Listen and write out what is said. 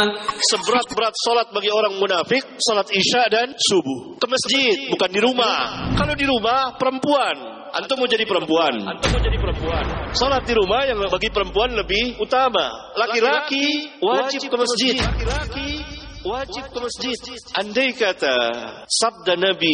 Seberat-berat salat bagi orang munafik, salat isya dan subuh. Ke masjid, bukan di rumah. Kalau di rumah, perempuan. Antum mau jadi perempuan. Salat di rumah yang bagi perempuan lebih utama. Laki-laki wajib ke masjid. Andai kata sabda Nabi